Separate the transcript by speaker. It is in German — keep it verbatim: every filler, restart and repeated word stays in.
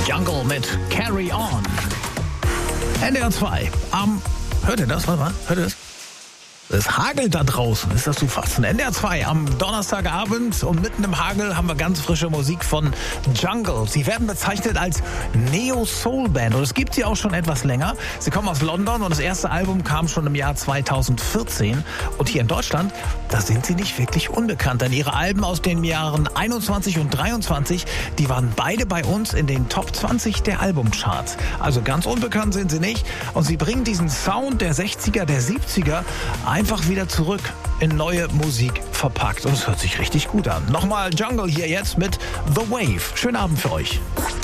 Speaker 1: Jungle mit Carry On. N D R zwei. Am, hört ihr das? Warte mal, hört ihr das? Es hagelt da draußen, ist das zu fassen. N D R zwei am Donnerstagabend und mitten im Hagel haben wir ganz frische Musik von Jungle. Sie werden bezeichnet als Neo-Soul-Band und es gibt sie auch schon etwas länger. Sie kommen aus London und das erste Album kam schon im Jahr zweitausendvierzehn. Und hier in Deutschland, da sind sie nicht wirklich unbekannt, denn ihre Alben aus den Jahren einundzwanzig und dreiundzwanzig, die waren beide bei uns in den Top zwanzig der Albumcharts. Also ganz unbekannt sind sie nicht und sie bringen diesen Sound der sechziger, der siebziger einfach wieder zurück in neue Musik verpackt. Und es hört sich richtig gut an. Nochmal Jungle hier jetzt mit The Wave. Schönen Abend für euch.